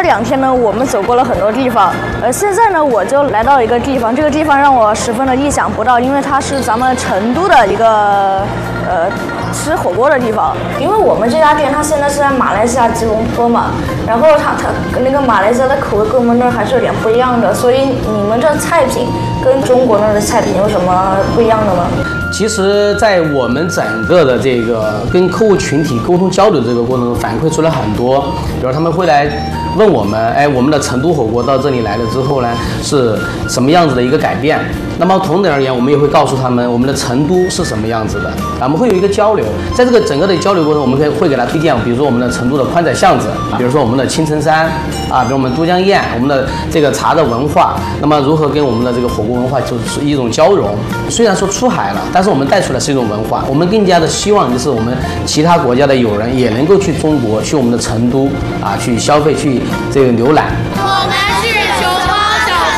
2天呢，我们走过了很多地方。现在呢，我就来到一个地方，这个地方让我十分的意想不到，因为它是咱们成都的一个吃火锅的地方。因为我们这家店它现在是在马来西亚吉隆坡嘛，然后它那个马来西亚的口味跟我们那儿还是有点不一样的，所以你们这菜品跟中国那儿的菜品有什么不一样的吗？ 其实，在我们整个的这个跟客户群体沟通交流这个过程中，反馈出来很多，比如他们会来问我们，我们的成都火锅到这里来了之后呢，是什么样子的一个改变？那么同等而言，我们也会告诉他们我们的成都是什么样子的，我们会有一个交流。在这个整个的交流过程中，我们会给他推荐，比如说我们的成都的宽窄巷子，比如说我们的青城山啊，比如我们都江堰，我们的这个茶的文化，那么如何跟我们的这个火锅文化就是一种交融。虽然说出海了，但是我们带出来是一种文化，我们更加的希望就是我们其他国家的友人也能够去中国，去我们的成都啊，去消费，去这个浏览。